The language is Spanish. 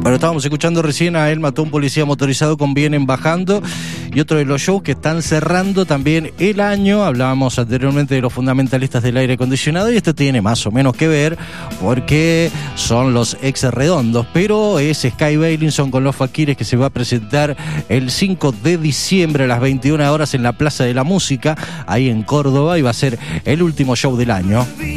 Pero estábamos escuchando recién a Él mató a un policía motorizado con Vienen bajando, y otro de los shows que están cerrando también el año. Hablábamos anteriormente de los fundamentalistas del aire acondicionado, y esto tiene más o menos que ver porque son los ex redondos, pero es Sky Bailinson con los Faquires, que se va a presentar el 5 de diciembre a las 21 horas en la Plaza de la Música, ahí en Córdoba, y va a ser el último show del año.